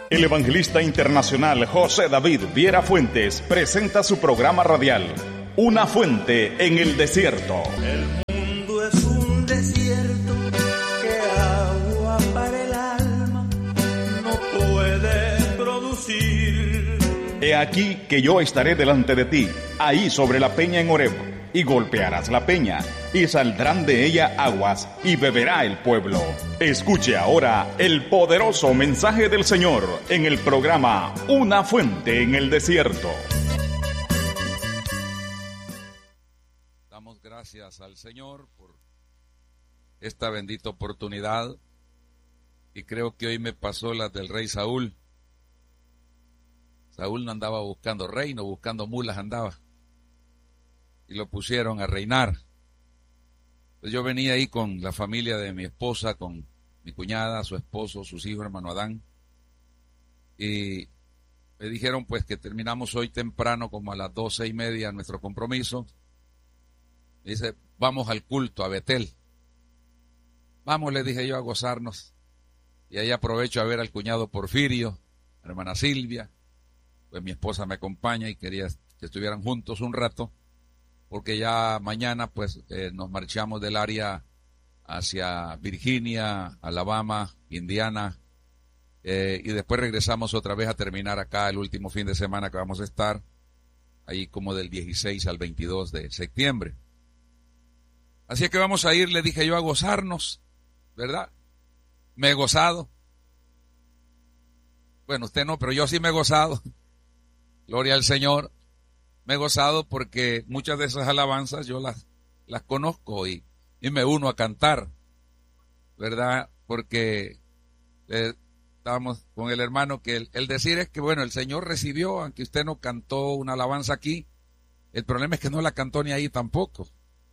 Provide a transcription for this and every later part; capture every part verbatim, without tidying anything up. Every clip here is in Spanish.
El evangelista internacional José David Viera Fuentes presenta su programa radial, Una Fuente en el Desierto. El mundo es un desierto que agua para el alma no puede producir. He aquí que yo estaré delante de ti, ahí sobre la peña en Horeb, y golpearás la peña, y saldrán de ella aguas, y beberá el pueblo. Escuche ahora el poderoso mensaje del Señor en el programa Una Fuente en el Desierto. Damos gracias al Señor por esta bendita oportunidad, y creo que hoy me pasó la del rey Saúl. Saúl no andaba buscando reino, buscando mulas andaba. Y lo pusieron a reinar. Pues yo venía ahí con la familia de mi esposa, con mi cuñada, su esposo, sus hijos, hermano Adán. Y me dijeron pues que terminamos hoy temprano, como a las doce y media, nuestro compromiso. Me dice, vamos al culto, a Betel. Vamos, le dije yo, a gozarnos. Y ahí aprovecho a ver al cuñado Porfirio, a la hermana Silvia. Pues mi esposa me acompaña y quería que estuvieran juntos un rato, porque ya mañana pues eh, nos marchamos del área hacia Virginia, Alabama, Indiana, eh, y después regresamos otra vez a terminar acá el último fin de semana que vamos a estar, ahí como del dieciséis al veintidós de septiembre. Así que vamos a ir, le dije yo, a gozarnos, ¿verdad? Me he gozado. Bueno, usted no, pero yo sí me he gozado. Gloria al Señor. Me he gozado porque muchas de esas alabanzas yo las, las conozco y, y me uno a cantar, ¿verdad? Porque eh, estábamos con el hermano que el, el decir es que, bueno, el Señor recibió, aunque usted no cantó una alabanza aquí, el problema es que no la cantó ni ahí tampoco.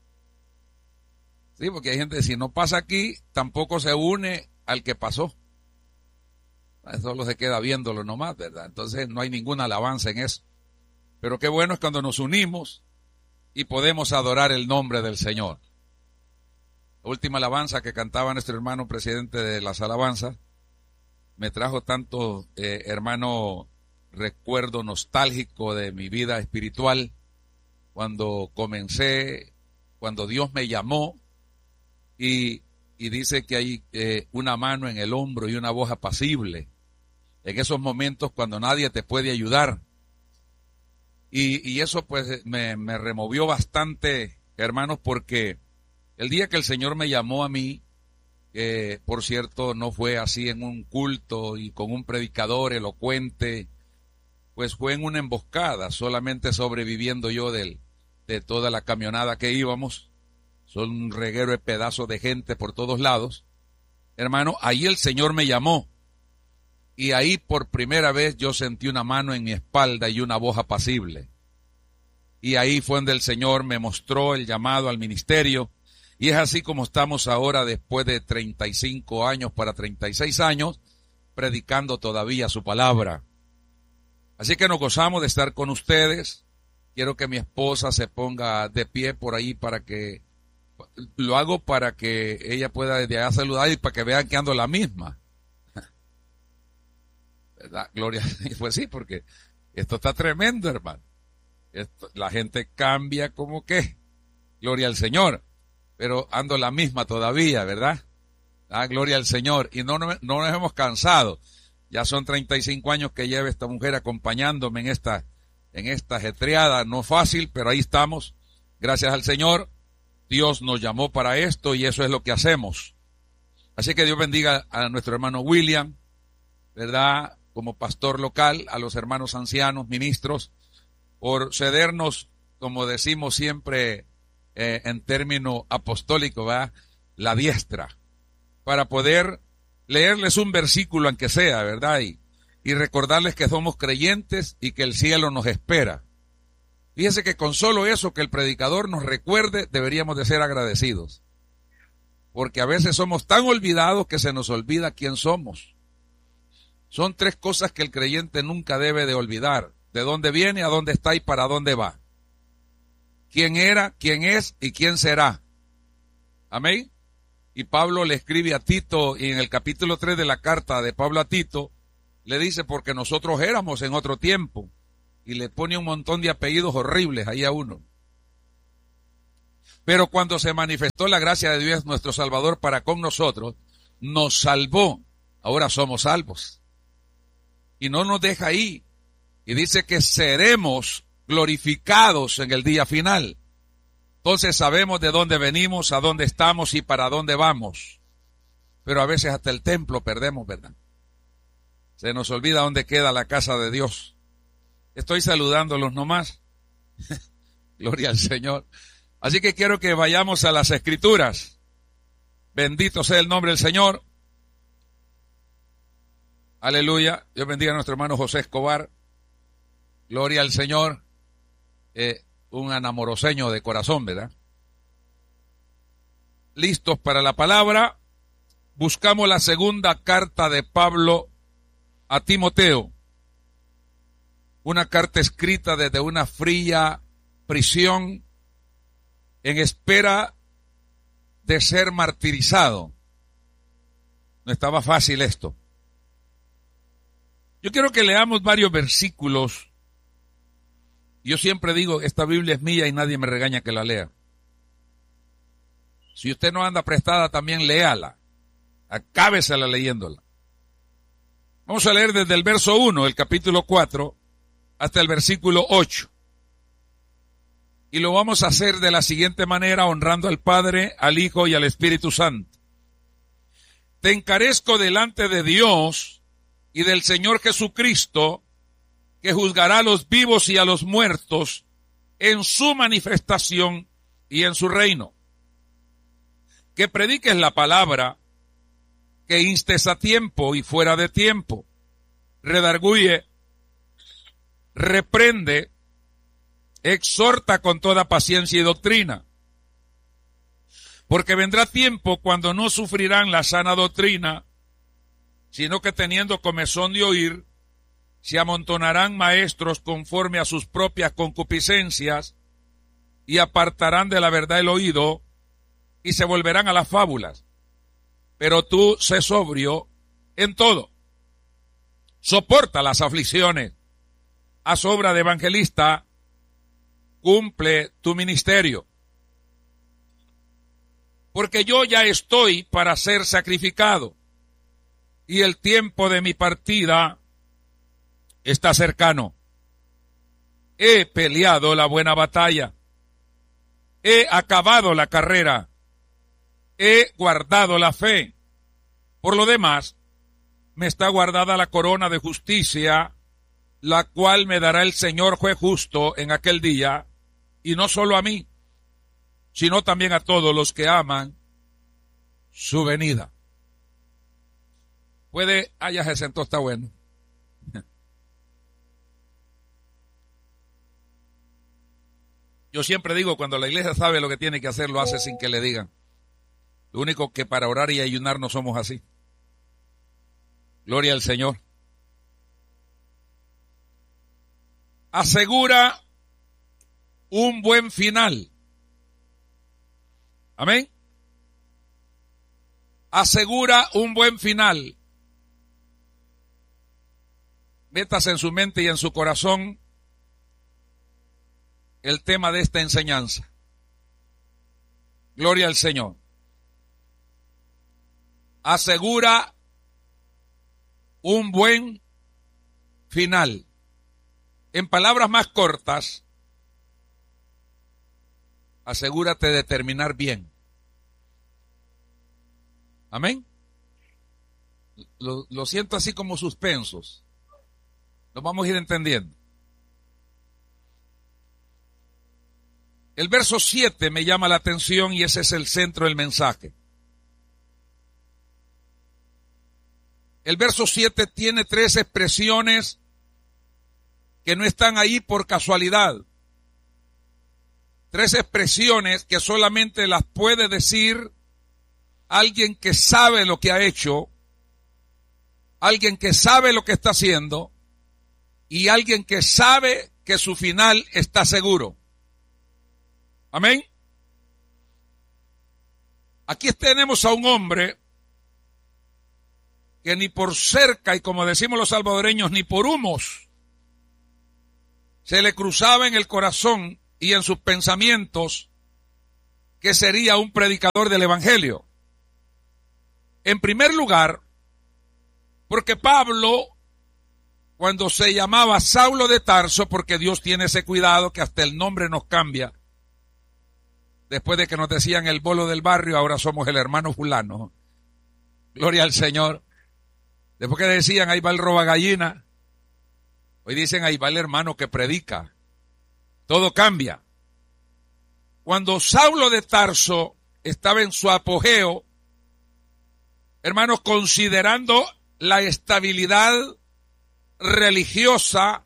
Sí, porque hay gente que si no pasa aquí, tampoco se une al que pasó. Solo se queda viéndolo nomás, ¿verdad? Entonces no hay ninguna alabanza en eso. Pero qué bueno es cuando nos unimos y podemos adorar el nombre del Señor. La última alabanza que cantaba nuestro hermano presidente de las alabanzas me trajo tanto, eh, hermano, recuerdo nostálgico de mi vida espiritual, cuando comencé, cuando Dios me llamó y, y dice que hay eh, una mano en el hombro y una voz apacible. En esos momentos cuando nadie te puede ayudar. Y, y eso pues me, me removió bastante, hermanos, porque el día que el Señor me llamó a mí, que eh, por cierto no fue así en un culto y con un predicador elocuente, pues fue en una emboscada, solamente sobreviviendo yo del, de toda la camionada que íbamos. Son un reguero de pedazos de gente por todos lados. Hermano, ahí el Señor me llamó. Y ahí por primera vez yo sentí una mano en mi espalda y una voz apacible. Y ahí fue donde el Señor me mostró el llamado al ministerio. Y es así como estamos ahora, después de treinta y cinco años para treinta y seis años, predicando todavía su palabra. Así que nos gozamos de estar con ustedes. Quiero que mi esposa se ponga de pie por ahí para que, lo hago para que ella pueda desde allá saludar y para que vean que ando la misma. ¿Verdad? Gloria. Pues sí, porque esto está tremendo, hermano. Esto, la gente cambia como que, gloria al Señor, pero ando la misma todavía, ¿verdad? Ah, gloria al Señor. Y no, no, no nos hemos cansado. Ya son treinta y cinco años que lleva esta mujer acompañándome en esta, en esta ajetreada, no fácil, pero ahí estamos. Gracias al Señor. Dios nos llamó para esto y eso es lo que hacemos. Así que Dios bendiga a nuestro hermano William, ¿verdad? Como pastor local, a los hermanos ancianos, ministros, por cedernos, como decimos siempre eh, en término apostólico, ¿verdad? La diestra, para poder leerles un versículo aunque sea, ¿verdad? Y, y recordarles que somos creyentes y que el cielo nos espera. Fíjense que con solo eso que el predicador nos recuerde, deberíamos de ser agradecidos. Porque a veces somos tan olvidados que se nos olvida quién somos. Son tres cosas que el creyente nunca debe de olvidar. De dónde viene, a dónde está y para dónde va. Quién era, quién es y quién será. Amén. Y Pablo le escribe a Tito, y en el capítulo tres de la carta de Pablo a Tito, Le dice porque nosotros éramos en otro tiempo. Y le pone un montón de apellidos horribles ahí a uno. Pero cuando se manifestó la gracia de Dios nuestro Salvador para con nosotros, nos salvó. Ahora somos salvos. Y no nos deja ahí. Y dice que seremos glorificados en el día final. Entonces sabemos de dónde venimos, a dónde estamos y para dónde vamos. Pero a veces hasta el templo perdemos, ¿verdad? Se nos olvida dónde queda la casa de Dios. Estoy saludándolos nomás. Gloria al Señor. Así que quiero que vayamos a las Escrituras. Bendito sea el nombre del Señor. Aleluya. Dios bendiga a nuestro hermano José Escobar. Gloria al Señor. Eh, un anamoroseño de corazón, ¿verdad? Listos para la palabra. Buscamos la segunda carta de Pablo a Timoteo. Una carta escrita desde una fría prisión en espera de ser martirizado. No estaba fácil esto. Yo quiero que leamos varios versículos. Yo siempre digo, esta Biblia es mía y nadie me regaña que la lea. Si usted no anda prestada, también léala. Acábesela leyéndola. Vamos a leer desde el verso uno, el capítulo cuatro, hasta el versículo ocho. Y lo vamos a hacer de la siguiente manera, honrando al Padre, al Hijo y al Espíritu Santo. Te encarezco delante de Dios y del Señor Jesucristo, que juzgará a los vivos y a los muertos en su manifestación y en su reino. Que prediques la palabra, que instes a tiempo y fuera de tiempo, redarguye, reprende, exhorta con toda paciencia y doctrina. Porque vendrá tiempo cuando no sufrirán la sana doctrina, sino que teniendo comezón de oír, se amontonarán maestros conforme a sus propias concupiscencias y apartarán de la verdad el oído y se volverán a las fábulas. Pero tú sé sobrio en todo. Soporta las aflicciones. Haz obra de evangelista. Cumple tu ministerio. Porque yo ya estoy para ser sacrificado y el tiempo de mi partida está cercano. He peleado la buena batalla. He acabado la carrera. He guardado la fe. Por lo demás, me está guardada la corona de justicia, la cual me dará el Señor juez justo en aquel día, y no solo a mí, sino también a todos los que aman su venida. Puede, ah, ya se sentó, está bueno. Yo siempre digo, cuando la iglesia sabe lo que tiene que hacer, lo hace sin que le digan. Lo único que para orar y ayunar no somos así. Gloria al Señor. Asegura un buen final. Amén. Asegura un buen final. Métase en su mente y en su corazón el tema de esta enseñanza. Gloria al Señor. Asegura un buen final. En palabras más cortas, asegúrate de terminar bien. Amén. Lo, lo siento así como suspensos. Lo vamos a ir entendiendo. El verso siete me llama la atención y ese es el centro del mensaje. El verso siete tiene tres expresiones que no están ahí por casualidad. Tres expresiones que solamente las puede decir alguien que sabe lo que ha hecho, alguien que sabe lo que está haciendo y alguien que sabe que su final está seguro. Amén. Aquí tenemos a un hombre que ni por cerca, y como decimos los salvadoreños, ni por humos, se le cruzaba en el corazón y en sus pensamientos que sería un predicador del evangelio. En primer lugar, porque Pablo, cuando se llamaba Saulo de Tarso, porque Dios tiene ese cuidado que hasta el nombre nos cambia, después de que nos decían el bolo del barrio, ahora somos el hermano fulano. Gloria al Señor. Después que decían, ahí va el roba gallina, hoy dicen, ahí va el hermano que predica. Todo cambia. Cuando Saulo de Tarso estaba en su apogeo, hermanos, considerando la estabilidad religiosa,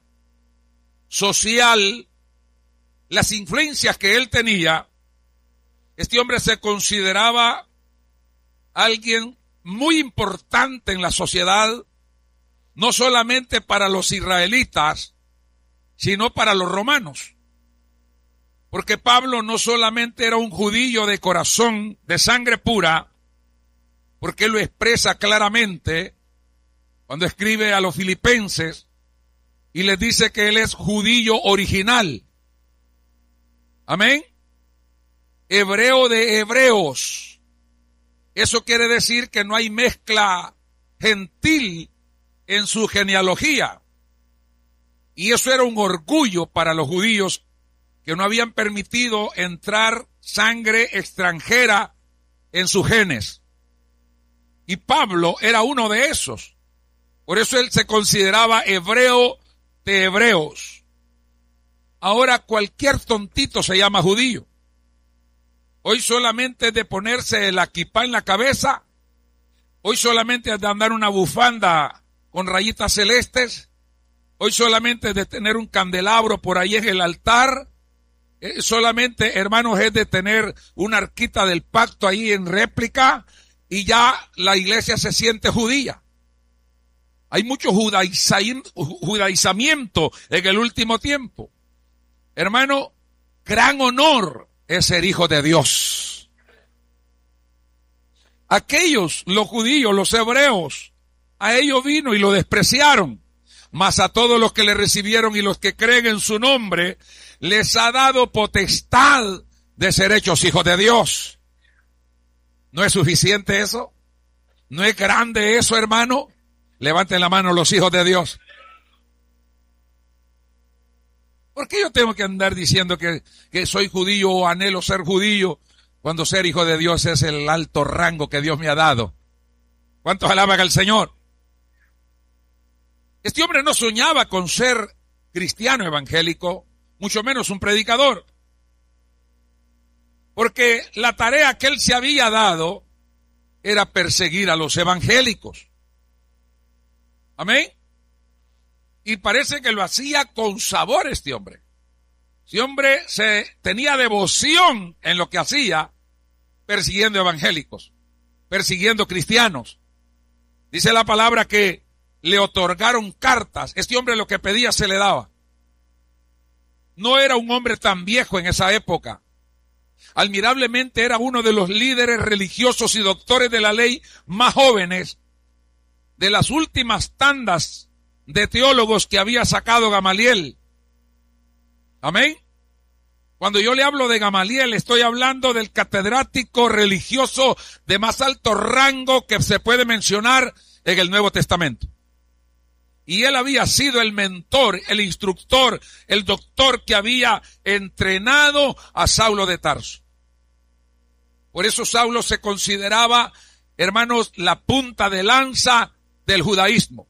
social, las influencias que él tenía, este hombre se consideraba alguien muy importante en la sociedad, no solamente para los israelitas, sino para los romanos. Porque Pablo no solamente era un judío de corazón, de sangre pura, porque él lo expresa claramente cuando escribe a los filipenses y les dice que él es judío original. Amén. Hebreo de hebreos. Eso quiere decir que no hay mezcla gentil en su genealogía. Y eso era un orgullo para los judíos, que no habían permitido entrar sangre extranjera en sus genes. Y Pablo era uno de esos. Por eso él se consideraba hebreo de hebreos. Ahora cualquier tontito se llama judío. Hoy solamente de ponerse la kipá en la cabeza, hoy solamente de andar una bufanda con rayitas celestes, hoy solamente de tener un candelabro por ahí en el altar, eh, solamente, hermanos, es de tener una arquita del pacto ahí en réplica y ya la iglesia se siente judía. Hay mucho judaizamiento en el último tiempo. Hermano, gran honor es ser hijo de Dios. Aquellos, los judíos, los hebreos, a ellos vino y lo despreciaron, mas a todos los que le recibieron y los que creen en su nombre, les ha dado potestad de ser hechos hijos de Dios. ¿No es suficiente eso? ¿No es grande eso, hermano? Levanten la mano los hijos de Dios. ¿Por qué yo tengo que andar diciendo que, que soy judío o anhelo ser judío cuando ser hijo de Dios es el alto rango que Dios me ha dado? ¿Cuántos alaban al Señor? Este hombre no soñaba con ser cristiano evangélico, mucho menos un predicador. Porque la tarea que él se había dado era perseguir a los evangélicos. Amén. Y parece que lo hacía con sabor este hombre. Este hombre se tenía devoción en lo que hacía, persiguiendo evangélicos, persiguiendo cristianos. Dice la palabra que le otorgaron cartas. Este hombre lo que pedía se le daba. No era un hombre tan viejo en esa época. Admirablemente era uno de los líderes religiosos y doctores de la ley más jóvenes de las últimas tandas de teólogos que había sacado Gamaliel. Amén. Cuando yo le hablo de Gamaliel, estoy hablando del catedrático religioso de más alto rango que se puede mencionar en el Nuevo Testamento. Y él había sido el mentor, el instructor, el doctor que había entrenado a Saulo de Tarso. Por eso Saulo se consideraba, hermanos, la punta de lanza del judaísmo.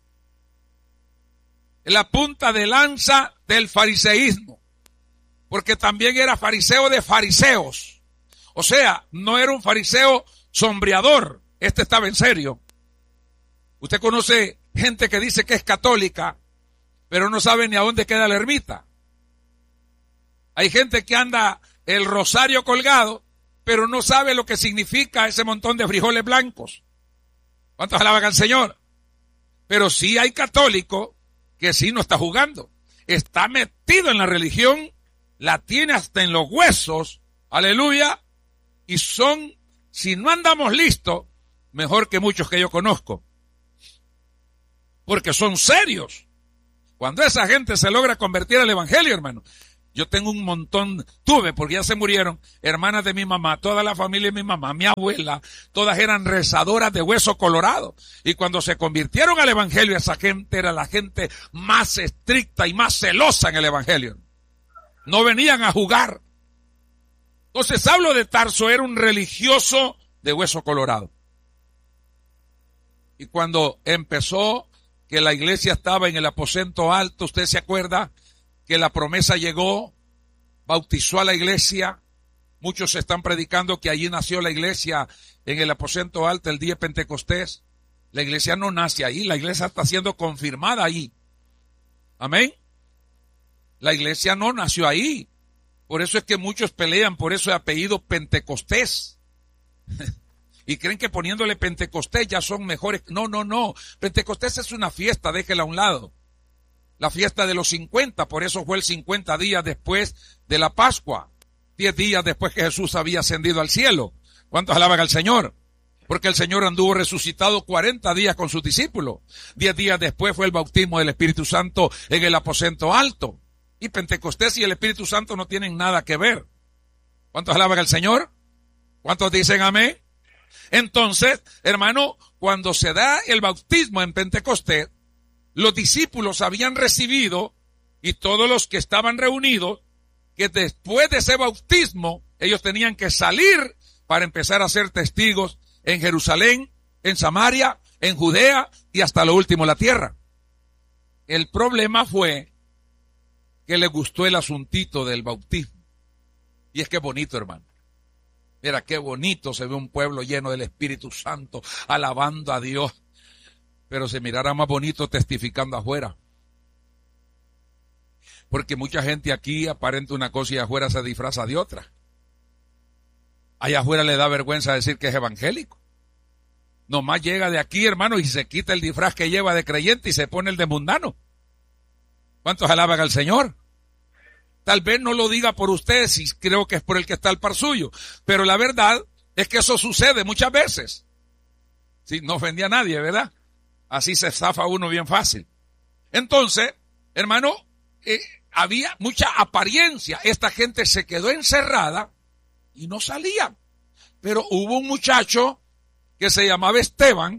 La punta de lanza del fariseísmo. Porque también era fariseo de fariseos. O sea, no era un fariseo sombreador. Este estaba en serio. Usted conoce gente que dice que es católica, pero no sabe ni a dónde queda la ermita. Hay gente que anda el rosario colgado, pero no sabe lo que significa ese montón de frijoles blancos. ¿Cuántos alaban al Señor? Pero sí hay católico que sí no está jugando. Está metido en la religión, la tiene hasta en los huesos, aleluya, y son, si no andamos listos, mejor que muchos que yo conozco. porque son serios. Cuando esa gente se logra convertir al evangelio, hermano, yo tengo un montón, tuve, porque ya se murieron, hermanas de mi mamá, toda la familia de mi mamá, mi abuela, todas eran rezadoras de hueso colorado. Y cuando se convirtieron al evangelio, esa gente era la gente más estricta y más celosa en el evangelio. No venían a jugar. Entonces, Saulo de Tarso era un religioso de hueso colorado. Y cuando empezó que la iglesia estaba en el aposento alto, usted se acuerda que la promesa llegó, bautizó a la iglesia. Muchos están predicando que allí nació la iglesia en el aposento alto el día de Pentecostés. La iglesia no nace ahí, la iglesia está siendo confirmada ahí. Amén. La iglesia no nació ahí. Por eso es que muchos pelean por eso de apellido Pentecostés. Y creen que poniéndole Pentecostés ya son mejores. No, no, no. Pentecostés es una fiesta, déjela a un lado. La fiesta de los cincuenta, por eso fue el cincuenta días después de la Pascua. Diez días después que Jesús había ascendido al cielo. ¿Cuántos alaban al Señor? Porque el Señor anduvo resucitado cuarenta días con sus discípulos. Diez días después fue el bautismo del Espíritu Santo en el aposento alto. Y Pentecostés y el Espíritu Santo no tienen nada que ver. ¿Cuántos alaban al Señor? ¿Cuántos dicen amén? Entonces, hermano, cuando se da el bautismo en Pentecostés, los discípulos habían recibido, y todos los que estaban reunidos, que después de ese bautismo, ellos tenían que salir para empezar a ser testigos en Jerusalén, en Samaria, en Judea y hasta lo último la tierra. El problema fue que les gustó el asuntito del bautismo. Y es que bonito, hermano. Mira qué bonito se ve un pueblo lleno del Espíritu Santo, alabando a Dios. Pero se mirará más bonito testificando afuera. Porque mucha gente aquí aparenta una cosa y afuera se disfraza de otra. Allá afuera le da vergüenza decir que es evangélico. Nomás llega de aquí, hermano, y se quita el disfraz que lleva de creyente y se pone el de mundano. ¿Cuántos alaban al Señor? Tal vez no lo diga por ustedes, y creo que es por el que está al par suyo. Pero la verdad es que eso sucede muchas veces. Sí, no ofendía a nadie, ¿verdad? Así se zafa uno bien fácil. Entonces, hermano, eh, había mucha apariencia. Esta gente se quedó encerrada y no salía. Pero hubo un muchacho que se llamaba Esteban.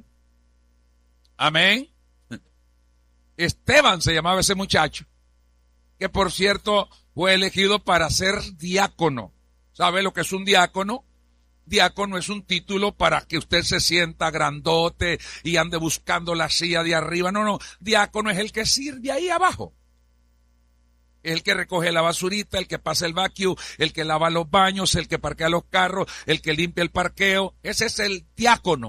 Amén. Esteban se llamaba ese muchacho. Que por cierto fue elegido para ser diácono. ¿Sabe lo que es un diácono? Diácono es un título para que usted se sienta grandote y ande buscando la silla de arriba. No, no. Diácono es el que sirve ahí abajo. El que recoge la basurita, el que pasa el vacuum, el que lava los baños, el que parquea los carros, el que limpia el parqueo. Ese es el diácono.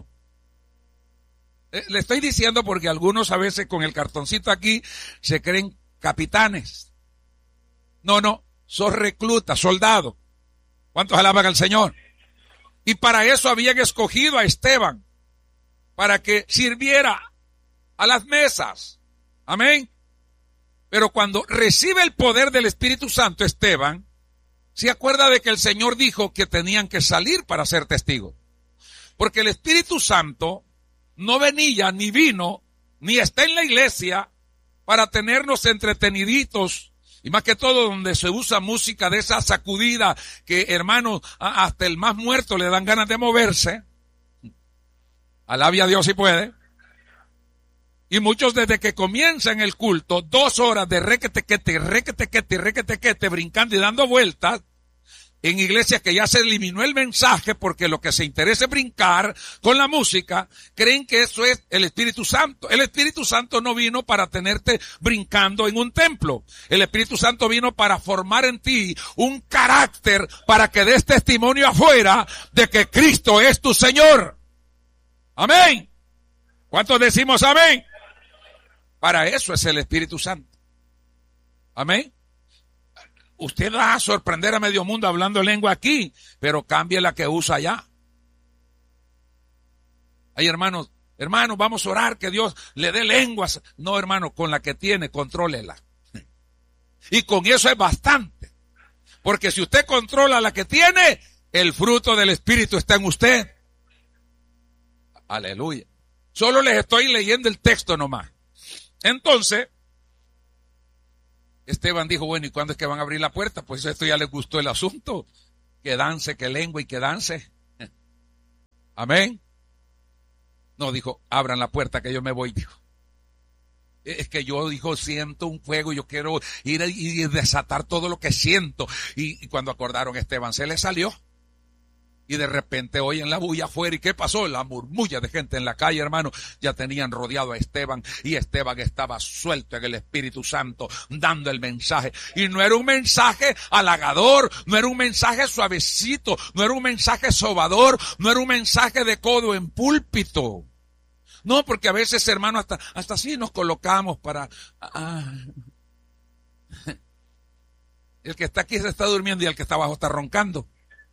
Eh, le estoy diciendo porque algunos a veces con el cartoncito aquí se creen capitanes. No, no. Sos recluta, soldado. ¿Cuántos alaban al Señor? Y para eso habían escogido a Esteban, para que sirviera a las mesas. Amén. Pero cuando recibe el poder del Espíritu Santo, Esteban, se acuerda de que el Señor dijo que tenían que salir para ser testigos. Porque el Espíritu Santo no venía, ni vino, ni está en la iglesia para tenernos entreteniditos. Y más que todo donde se usa música de esa sacudida que, hermanos, hasta el más muerto le dan ganas de moverse. Alabe a Dios si puede. Y muchos desde que comienzan el culto, dos horas de requetequete, requetequete, requetequete, brincando y dando vueltas, en iglesias que ya se eliminó el mensaje porque lo que se interesa es brincar con la música, creen que eso es el Espíritu Santo. El Espíritu Santo no vino para tenerte brincando en un templo. El Espíritu Santo vino para formar en ti un carácter para que des testimonio afuera de que Cristo es tu Señor. Amén. ¿Cuántos decimos amén? Para eso es el Espíritu Santo. Amén. Usted va a sorprender a medio mundo hablando lengua aquí, pero cambie la que usa allá. Ay, hermanos, hermanos, vamos a orar que Dios le dé lenguas. No, hermano, con la que tiene, contrólela. Y con eso es bastante. Porque si usted controla la que tiene, el fruto del Espíritu está en usted. Aleluya. Solo les estoy leyendo el texto nomás. Entonces, Esteban dijo, bueno, ¿y cuándo es que van a abrir la puerta? Pues esto ya les gustó el asunto. Que dance, que lengua y que dance. Amén. No, dijo, abran la puerta que yo me voy, dijo. Es que yo, dijo, siento un fuego, yo quiero ir y desatar todo lo que siento. Y, y cuando acordaron a Esteban, se le salió. Y de repente oyen la bulla afuera. ¿Y qué pasó? La murmulla de gente en la calle, hermano. Ya tenían rodeado a Esteban. Y Esteban estaba suelto en el Espíritu Santo, dando el mensaje. Y no era un mensaje halagador. No era un mensaje suavecito. No era un mensaje sobador. No era un mensaje de codo en púlpito. No, porque a veces, hermano, hasta, hasta así nos colocamos para... Ah. El que está aquí se está durmiendo y el que está abajo está roncando.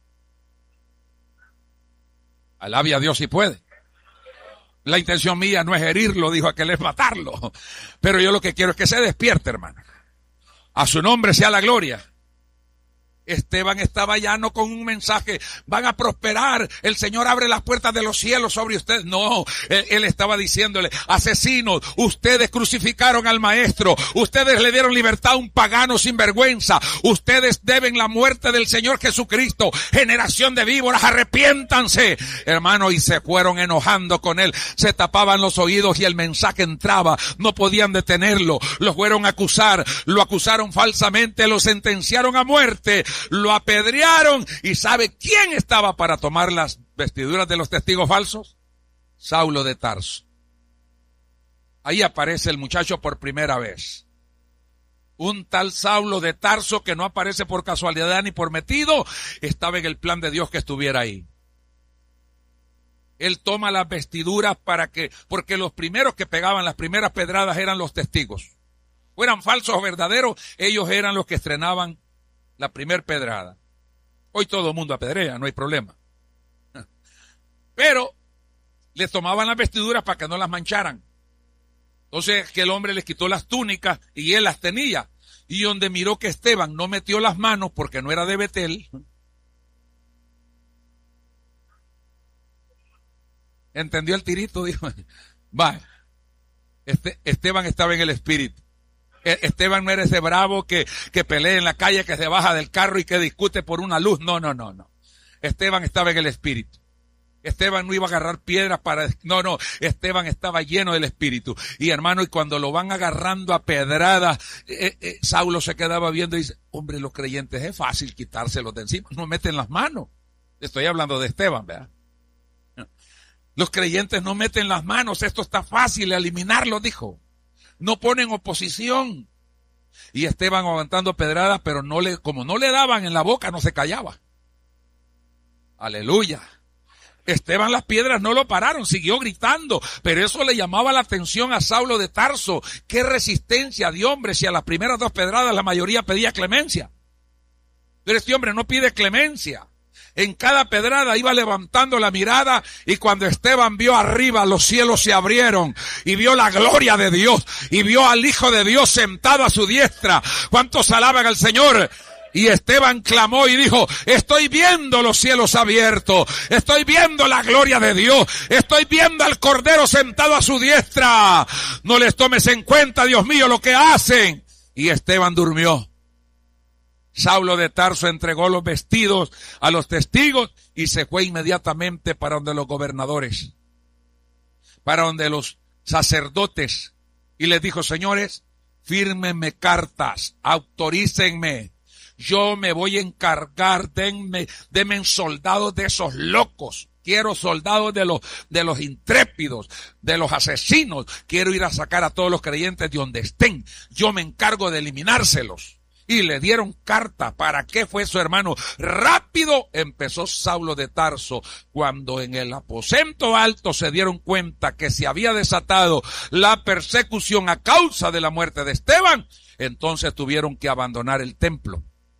Alabe a Dios si puede. La intención mía no es herirlo, dijo aquel, es matarlo. Pero yo lo que quiero es que se despierte, hermano. A su nombre sea la gloria. Esteban estaba ya no con un mensaje, van a prosperar, el Señor abre las puertas de los cielos sobre ustedes. No, él, él estaba diciéndole, asesinos, ustedes crucificaron al maestro, ustedes le dieron libertad a un pagano sin vergüenza, ustedes deben la muerte del Señor Jesucristo, generación de víboras, arrepiéntanse, hermano, y se fueron enojando con él, se tapaban los oídos y el mensaje entraba, no podían detenerlo, lo fueron a acusar, lo acusaron falsamente, lo sentenciaron a muerte, lo apedrearon. ¿Y sabe quién estaba para tomar las vestiduras de los testigos falsos? Saulo de Tarso. Ahí aparece el muchacho por primera vez. Un tal Saulo de Tarso que no aparece por casualidad ni por metido, estaba en el plan de Dios que estuviera ahí. Él toma las vestiduras para que, porque los primeros que pegaban las primeras pedradas eran los testigos. Fueran falsos o verdaderos, ellos eran los que estrenaban la primer pedrada. Hoy todo el mundo apedrea, no hay problema. Pero les tomaban las vestiduras para que no las mancharan. Entonces que el hombre les quitó las túnicas y él las tenía. Y donde miró que Esteban no metió las manos porque no era de Betel. ¿Entendió el tirito? Dijo, va. Este, Esteban estaba en el espíritu. Esteban no era ese bravo que, que pelea en la calle, que se baja del carro y que discute por una luz. No, no, no, no. Esteban estaba en el espíritu. Esteban no iba a agarrar piedras para... No, no. Esteban estaba lleno del espíritu. Y hermano, y cuando lo van agarrando a pedradas, eh, eh, Saulo se quedaba viendo y dice, hombre, los creyentes es fácil quitárselos de encima. No meten las manos. Estoy hablando de Esteban, ¿verdad? Los creyentes no meten las manos. Esto está fácil, eliminarlo, dijo. No ponen oposición. Y Esteban aguantando pedradas, pero no le, como no le daban en la boca, no se callaba. Aleluya. Esteban las piedras no lo pararon, siguió gritando, pero eso le llamaba la atención a Saulo de Tarso. Qué resistencia de hombre, si a las primeras dos pedradas la mayoría pedía clemencia. Pero este hombre no pide clemencia. En cada pedrada iba levantando la mirada y cuando Esteban vio arriba, los cielos se abrieron y vio la gloria de Dios y vio al Hijo de Dios sentado a su diestra. ¿Cuántos alaban al Señor? Y Esteban clamó y dijo, estoy viendo los cielos abiertos, estoy viendo la gloria de Dios, estoy viendo al Cordero sentado a su diestra. No les tomes en cuenta, Dios mío, lo que hacen. Y Esteban durmió. Saulo de Tarso entregó los vestidos a los testigos y se fue inmediatamente para donde los gobernadores, para donde los sacerdotes, y les dijo, señores, fírmenme cartas, autorícenme, yo me voy a encargar, denme, denme soldados de esos locos, quiero soldados de los, de los intrépidos, de los asesinos, quiero ir a sacar a todos los creyentes de donde estén, yo me encargo de eliminárselos. Y le dieron carta. ¿Para qué fue eso, hermano? Rápido empezó Saulo de Tarso. Cuando en el aposento alto se dieron cuenta que se había desatado la persecución a causa de la muerte de Esteban, entonces tuvieron que abandonar el templo.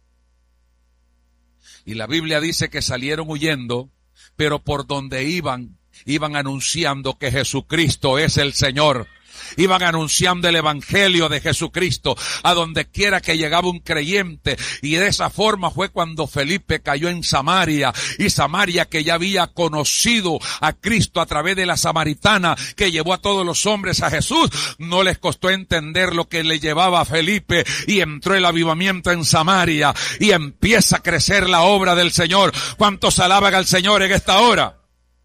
Y la Biblia dice que salieron huyendo, pero por donde iban, iban anunciando que Jesucristo es el Señor. iban anunciando el evangelio de Jesucristo a donde quiera que llegaba un creyente. Y de esa forma fue cuando Felipe cayó en Samaria, y Samaria, que ya había conocido a Cristo a través de la samaritana que llevó a todos los hombres a Jesús, no les costó entender lo que le llevaba a Felipe, y entró el avivamiento en Samaria y empieza a crecer la obra del Señor. ¿Cuántos alaban al Señor en esta hora?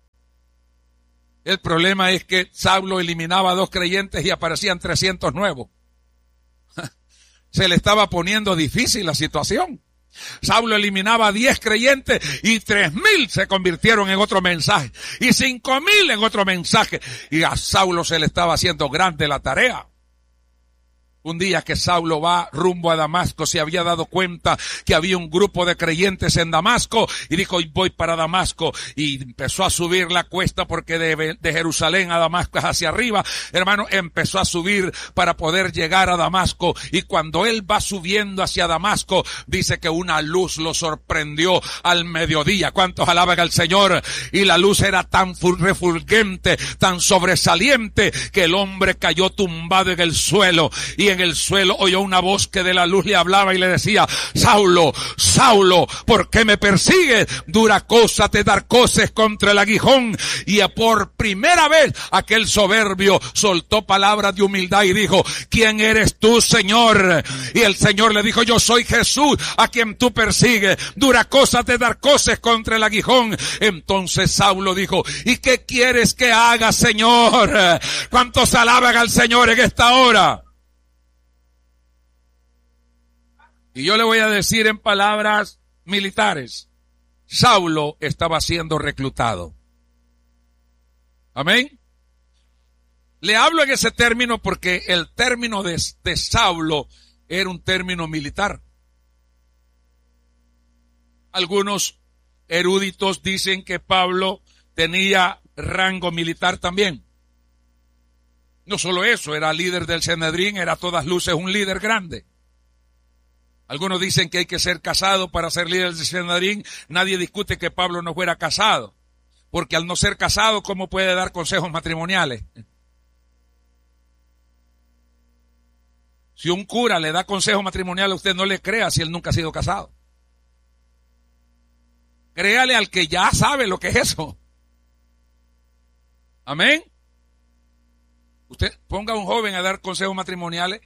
El problema es que Saulo eliminaba a dos creyentes y aparecían trescientos nuevos. Se le estaba poniendo difícil la situación. Saulo eliminaba a diez creyentes y tres mil se convirtieron en otro mensaje, y cinco mil en otro mensaje, y a Saulo se le estaba haciendo grande la tarea. Un día que Saulo va rumbo a Damasco, se había dado cuenta que había un grupo de creyentes en Damasco y dijo, voy para Damasco, y empezó a subir la cuesta, porque de, de Jerusalén a Damasco es hacia arriba, hermano. Empezó a subir para poder llegar a Damasco, y cuando él va subiendo hacia Damasco, dice que una luz lo sorprendió al mediodía. ¿Cuántos alaban al Señor? Y la luz era tan refulgente, tan sobresaliente, que el hombre cayó tumbado en el suelo, y en el suelo oyó una voz que de la luz le hablaba y le decía, Saulo, Saulo, ¿por qué me persigues? Dura cosa te dar coces contra el aguijón. Y por primera vez aquel soberbio soltó palabras de humildad y dijo, ¿quién eres tú, Señor? Y el Señor le dijo, yo soy Jesús a quien tú persigues. Dura cosa te dar coces contra el aguijón. Entonces Saulo dijo, ¿y qué quieres que haga, Señor? ¿Cuántos alaban al Señor en esta hora? Y yo le voy a decir en palabras militares, Saulo estaba siendo reclutado. Amén. Le hablo en ese término porque el término de, de Saulo era un término militar. Algunos eruditos dicen que Pablo tenía rango militar también. No solo eso, era líder del Sanedrín, era a todas luces un líder grande. Algunos dicen que hay que ser casado para ser líder del Sanedrín. Nadie discute que Pablo no fuera casado, porque al no ser casado, ¿cómo puede dar consejos matrimoniales? Si un cura le da consejos matrimoniales, usted no le crea si él nunca ha sido casado. Créale al que ya sabe lo que es eso. Amén. Usted ponga a un joven a dar consejos matrimoniales.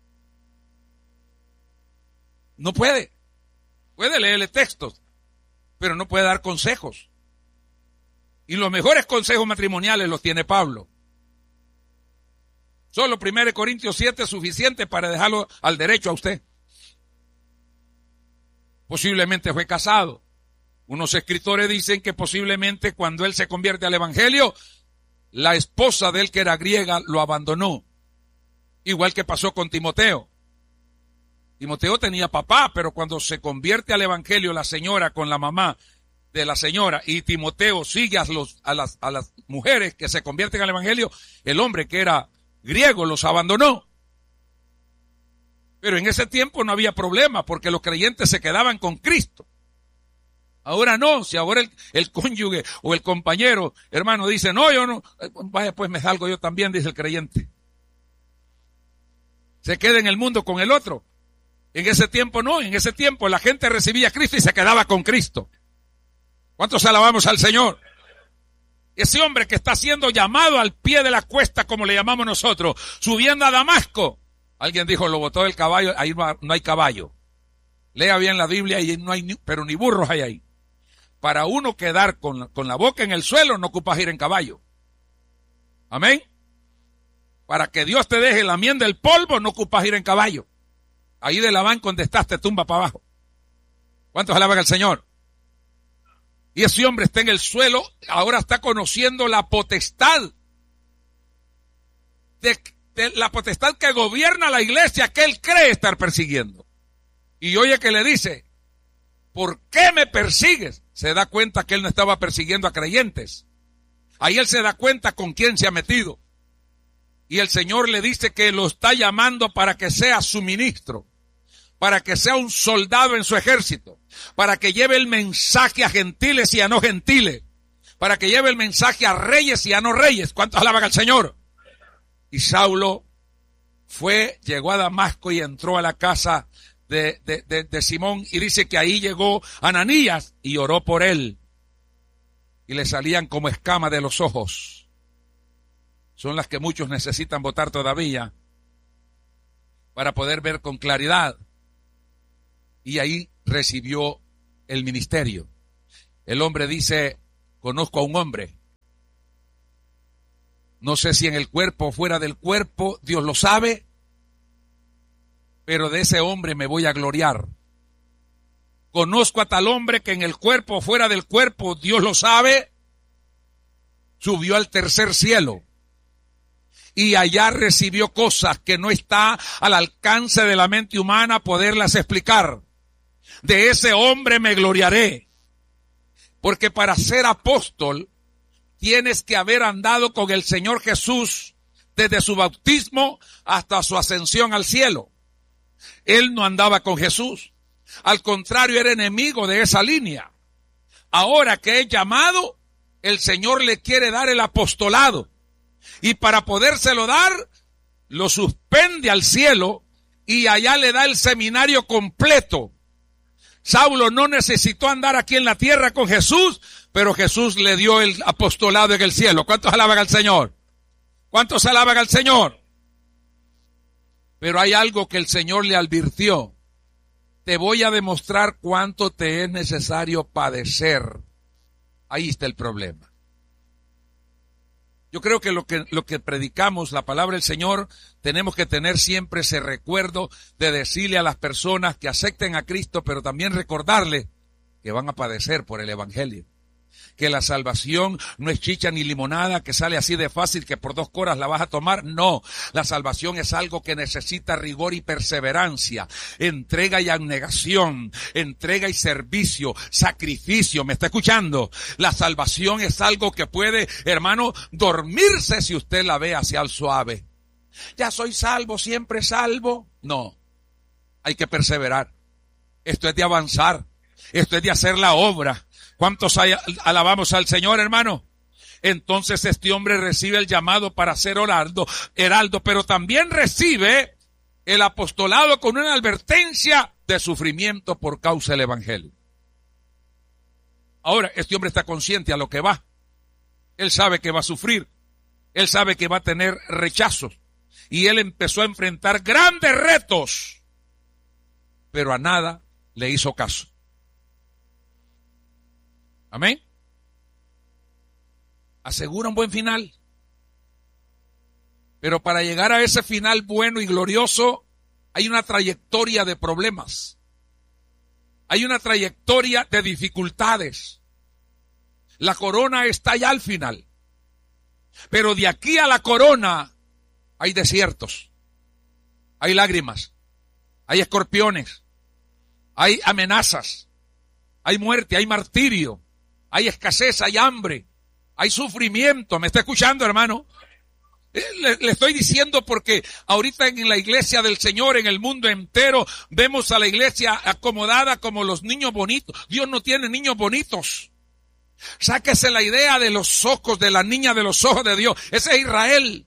No puede. Puede leerle textos, pero no puede dar consejos. Y los mejores consejos matrimoniales los tiene Pablo. Solo primero Corintios siete es suficiente para dejarlo al derecho a usted. Posiblemente fue casado. Unos escritores dicen que posiblemente cuando él se convierte al evangelio, la esposa de él, que era griega, lo abandonó. Igual que pasó con Timoteo. Timoteo tenía papá, pero cuando se convierte al evangelio la señora con la mamá de la señora, y Timoteo sigue a, los, a, las, a las mujeres que se convierten al evangelio, el hombre que era griego los abandonó. Pero en ese tiempo no había problema, porque los creyentes se quedaban con Cristo. Ahora no, si ahora el, el cónyuge o el compañero, hermano, dice, no, yo no, vaya pues me salgo yo también, dice el creyente. Se queda en el mundo con el otro. En ese tiempo no, en ese tiempo la gente recibía a Cristo y se quedaba con Cristo. ¿Cuántos alabamos al Señor? Ese hombre que está siendo llamado al pie de la cuesta, como le llamamos nosotros, subiendo a Damasco. Alguien dijo, lo botó el caballo, ahí no hay caballo. Lea bien la Biblia y no hay, ni, pero ni burros hay ahí. Para uno quedar con, con la boca en el suelo, no ocupas ir en caballo. Amén. Para que Dios te deje lamiendo el polvo, no ocupas ir en caballo. Ahí de la banca donde estás te tumba para abajo. ¿Cuántos alaban al Señor? Y ese hombre está en el suelo, ahora está conociendo la potestad. De, de la potestad que gobierna la iglesia, que él cree estar persiguiendo. Y oye que le dice, ¿por qué me persigues? Se da cuenta que él no estaba persiguiendo a creyentes. Ahí él se da cuenta con quién se ha metido. Y el Señor le dice que lo está llamando para que sea su ministro, para que sea un soldado en su ejército, para que lleve el mensaje a gentiles y a no gentiles, para que lleve el mensaje a reyes y a no reyes. ¿Cuántos alaban al Señor? Y Saulo fue, llegó a Damasco y entró a la casa de, de, de, de Simón, y dice que ahí llegó Ananías y oró por él. Y le salían como escamas de los ojos. Son las que muchos necesitan botar todavía para poder ver con claridad. Y ahí recibió el ministerio. El hombre dice, conozco a un hombre. No sé si en el cuerpo o fuera del cuerpo, Dios lo sabe, pero de ese hombre me voy a gloriar. Conozco a tal hombre que en el cuerpo o fuera del cuerpo, Dios lo sabe, subió al tercer cielo y allá recibió cosas que no está al alcance de la mente humana poderlas explicar. De ese hombre me gloriaré, porque para ser apóstol tienes que haber andado con el Señor Jesús desde su bautismo hasta su ascensión al cielo. Él no andaba con Jesús. Al contrario, era enemigo de esa línea. Ahora que es llamado, el Señor le quiere dar el apostolado. Y para podérselo dar, lo suspende al cielo y allá le da el seminario completo. Saulo no necesitó andar aquí en la tierra con Jesús, pero Jesús le dio el apostolado en el cielo. ¿Cuántos alaban al Señor? ¿Cuántos alaban al Señor? Pero hay algo que el Señor le advirtió. Te voy a demostrar cuánto te es necesario padecer. Ahí está el problema. Yo creo que lo que, lo que predicamos, la palabra del Señor, tenemos que tener siempre ese recuerdo de decirle a las personas que acepten a Cristo, pero también recordarles que van a padecer por el Evangelio. Que la salvación no es chicha ni limonada que sale así de fácil que por dos coras la vas a tomar. No, la salvación es algo que necesita rigor y perseverancia, entrega y abnegación, entrega y servicio, sacrificio. ¿Me está escuchando? La salvación es algo que puede, hermano, dormirse si usted la ve hacia el suave. Ya soy salvo, siempre salvo. No, hay que perseverar. Esto es de avanzar. Esto es de hacer la obra. ¿Cuántos hay, alabamos al Señor, hermano? Entonces este hombre recibe el llamado para ser heraldo, heraldo, pero también recibe el apostolado con una advertencia de sufrimiento por causa del Evangelio. Ahora, este hombre está consciente a lo que va. Él sabe que va a sufrir. Él sabe que va a tener rechazos. Y él empezó a enfrentar grandes retos, pero a nada le hizo caso. Amén. Asegura un buen final. Pero para llegar a ese final bueno y glorioso, hay una trayectoria de problemas. Hay una trayectoria de dificultades. La corona está ya al final. Pero de aquí a la corona hay desiertos. Hay lágrimas. Hay escorpiones. Hay amenazas. Hay muerte, hay martirio. Hay escasez, hay hambre, hay sufrimiento. ¿Me está escuchando, hermano? Le, le estoy diciendo porque ahorita en la iglesia del Señor, en el mundo entero, vemos a la iglesia acomodada como los niños bonitos. Dios no tiene niños bonitos. Sáquese la idea de los ojos, de la niña de los ojos de Dios. Ese es Israel.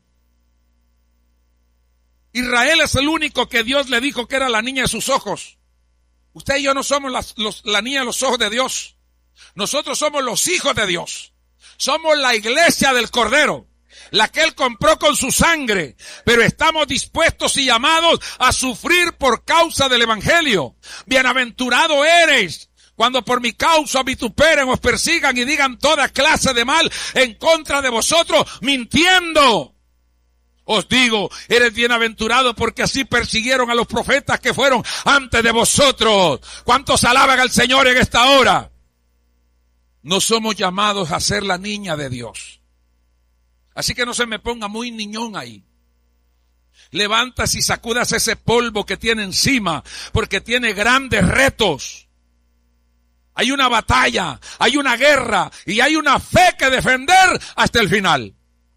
Israel es el único que Dios le dijo que era la niña de sus ojos. Usted y yo no somos las, los, la niña de los ojos de Dios. Nosotros somos los hijos de Dios. Somos la iglesia del Cordero, la que Él compró con su sangre. Pero estamos dispuestos y llamados a sufrir por causa del Evangelio. Bienaventurado eres cuando por mi causa vituperen, os persigan y digan toda clase de mal en contra de vosotros, mintiendo. Os digo, eres bienaventurado porque así persiguieron a los profetas que fueron antes de vosotros. ¿Cuántos alaban al Señor en esta hora? No somos llamados a ser la niña de Dios. Así que no se me ponga muy niñón ahí. Levantas y sacudas ese polvo que tiene encima, porque tiene grandes retos. Hay una batalla, hay una guerra y hay una fe que defender hasta el final.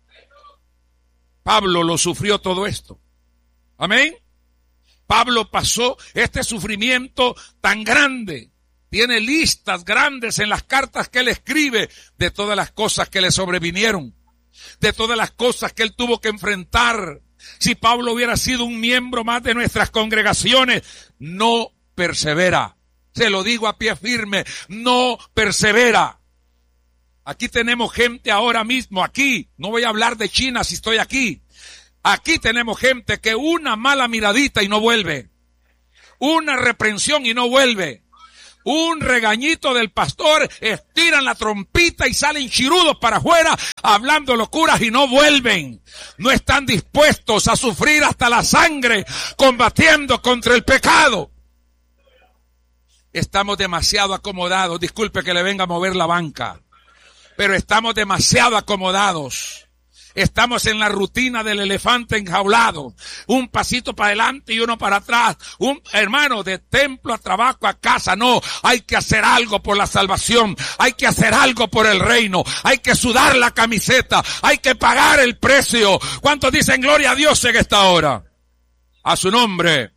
Pablo lo sufrió todo esto. Amén. Pablo pasó este sufrimiento tan grande. Tiene listas grandes en las cartas que él escribe de todas las cosas que le sobrevinieron. de todas las cosas que él tuvo que enfrentar. Si Pablo hubiera sido un miembro más de nuestras congregaciones, no persevera. Se lo digo a pie firme, no persevera. Aquí tenemos gente ahora mismo, aquí, no voy a hablar de China si estoy aquí. Aquí tenemos gente que una mala miradita y no vuelve. Una reprensión y no vuelve. Un regañito del pastor, estiran la trompita y salen chirudos para afuera hablando locuras y no vuelven. No están dispuestos a sufrir hasta la sangre combatiendo contra el pecado. Estamos demasiado acomodados. Disculpe que le venga a mover la banca, pero estamos demasiado acomodados. Estamos en la rutina del elefante enjaulado. Un pasito para adelante y uno para atrás. Un hermano, de templo a trabajo a casa. No, hay que hacer algo por la salvación. Hay que hacer algo por el reino. Hay que sudar la camiseta. Hay que pagar el precio. ¿Cuántos dicen gloria a Dios en esta hora? A su nombre.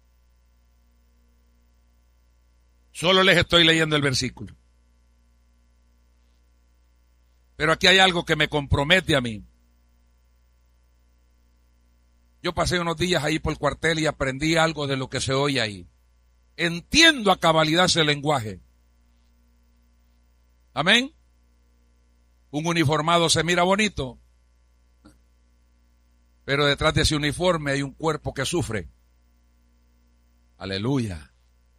Solo les estoy leyendo el versículo. Pero aquí hay algo que me compromete a mí. Yo pasé unos días ahí por el cuartel y aprendí algo de lo que se oye ahí. Entiendo a cabalidad ese lenguaje. Amén. Un uniformado se mira bonito, pero detrás de ese uniforme hay un cuerpo que sufre. Aleluya.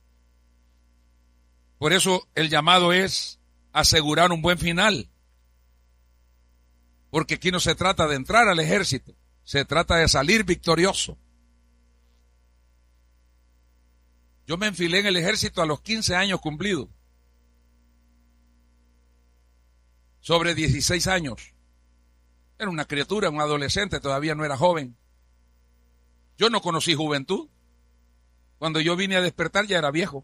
Por eso el llamado es asegurar un buen final. Porque aquí no se trata de entrar al ejército. Se trata de salir victorioso. Yo me enfilé en el ejército a los quince años cumplidos. Sobre dieciséis años. Era una criatura, un adolescente, todavía no era joven. Yo no conocí juventud. Cuando yo vine a despertar ya era viejo.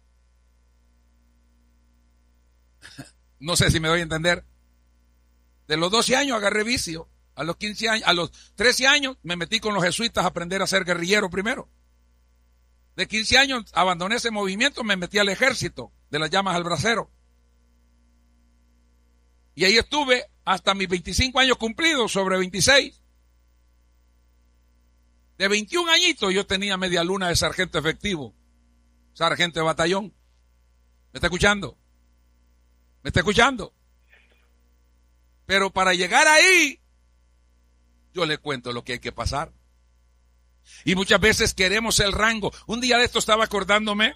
No sé si me doy a entender. De los doce años agarré vicio. A los quince años, a los trece años me metí con los jesuitas a aprender a ser guerrillero primero. De quince años abandoné ese movimiento, me metí al ejército de las llamas al bracero. Y ahí estuve hasta mis veinticinco años cumplidos, sobre veintiséis. De veintiún añitos yo tenía media luna de sargento efectivo, sargento de batallón. ¿Me está escuchando? ¿Me está escuchando? Pero para llegar ahí, yo le cuento lo que hay que pasar. Y muchas veces queremos el rango. Un día de esto estaba acordándome,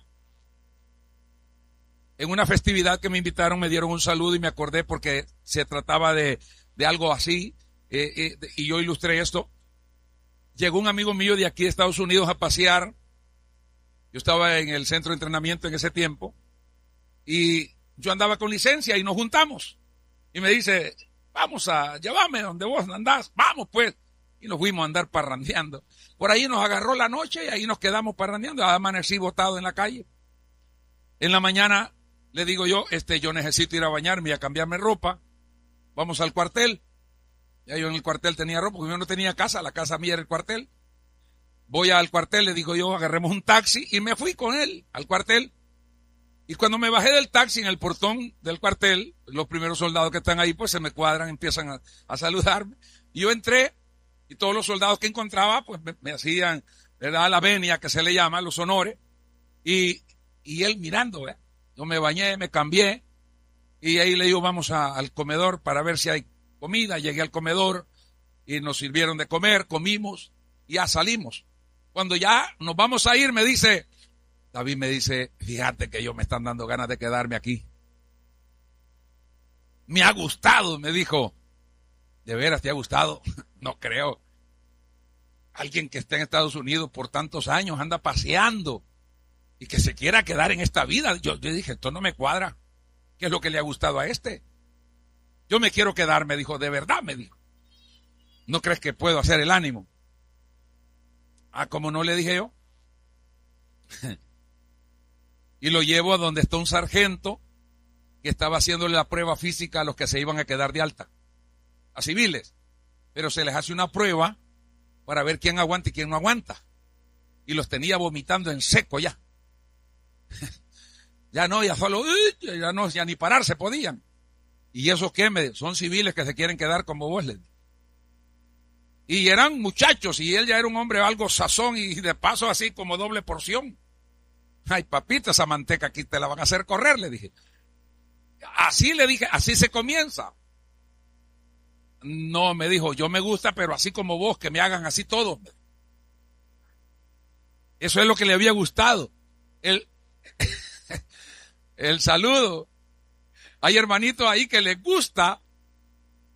en una festividad que me invitaron, me dieron un saludo y me acordé porque se trataba de, de algo así, eh, eh, y yo ilustré esto. Llegó un amigo mío de aquí de Estados Unidos a pasear. Yo estaba en el centro de entrenamiento en ese tiempo, y yo andaba con licencia y nos juntamos. Y me dice, vamos a, llévame donde vos andás, vamos pues. Y nos fuimos a andar parrandeando. Por ahí nos agarró la noche y ahí nos quedamos parrandeando. Amanecí botado en la calle. En la mañana le digo yo, este, yo necesito ir a bañarme y a cambiarme ropa. Vamos al cuartel. Ya yo en el cuartel tenía ropa, porque yo no tenía casa, la casa mía era el cuartel. Voy al cuartel, le digo yo, agarremos un taxi, y me fui con él al cuartel. Y cuando me bajé del taxi en el portón del cuartel, los primeros soldados que están ahí pues se me cuadran, empiezan a, a saludarme. Y yo entré, y todos los soldados que encontraba pues me, me hacían, ¿verdad?, la venia, que se le llama, los honores. Y, y él mirando, ¿eh? Yo me bañé, me cambié, y ahí le digo, vamos a, al comedor para ver si hay comida. Llegué al comedor y nos sirvieron de comer, comimos y ya salimos. Cuando ya nos vamos a ir, me dice, David me dice, fíjate que yo me están dando ganas de quedarme aquí. Me ha gustado, me dijo. ¿De veras te ha gustado? No creo. Alguien que está en Estados Unidos por tantos años, anda paseando, y que se quiera quedar en esta vida. Yo, yo dije, esto no me cuadra. ¿Qué es lo que le ha gustado a este? Yo me quiero quedar, me dijo, de verdad, me dijo. ¿No crees que puedo hacer el ánimo? Ah, ¿cómo no?, le dije yo. Y lo llevo a donde está un sargento que estaba haciéndole la prueba física a los que se iban a quedar de alta, a civiles. Pero se les hace una prueba para ver quién aguanta y quién no aguanta. Y los tenía vomitando en seco ya. Ya no, ya solo, ya no, ya ni pararse podían. ¿Y eso qué? Me, son civiles que se quieren quedar como vos, les dije. Y eran muchachos, y él ya era un hombre algo sazón, y de paso así como doble porción. Ay, papita, esa manteca aquí te la van a hacer correr, le dije. Así le dije, así se comienza. No, me dijo, yo me gusta, pero así como vos, que me hagan así todos. Eso es lo que le había gustado. El, el saludo. Hay hermanitos ahí que les gusta